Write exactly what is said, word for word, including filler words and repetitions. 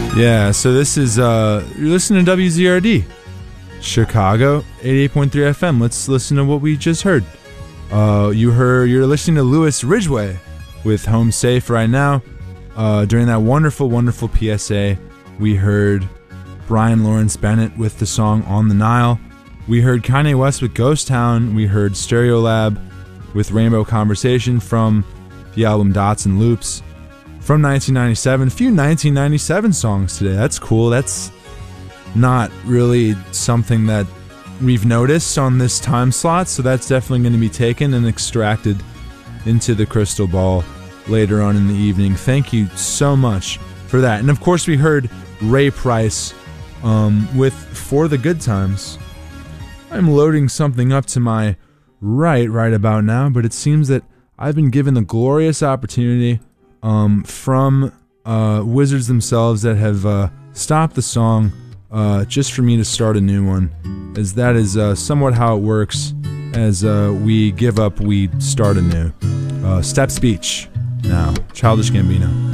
Yeah, so this is, uh, you're listening to W Z R D, Chicago, eighty-eight point three F M. Let's listen to what we just heard. Uh, you heard, you're listening to Louis Ridgway with Home Safe right now. Uh, during that wonderful, wonderful P S A, we heard Brian Lawrence Bennett with the song On the Nile. We heard Kanye West with Ghost Town. We heard Stereolab with Rainbow Conversation from the album Dots and Loops from nineteen ninety-seven. A few nineteen ninety-seven songs today. That's cool. That's not really something that we've noticed on this time slot, so that's definitely going to be taken and extracted into the crystal ball later on in the evening. Thank you so much for that. And of course we heard Ray Price um, with For the Good Times. I'm loading something up to my right right about now, but it seems that I've been given the glorious opportunity um, from uh, Wizards themselves that have uh, stopped the song uh, just for me to start a new one, as that is uh, somewhat how it works. As uh, we give up, we start anew. Uh, Step Speech now, Childish Gambino.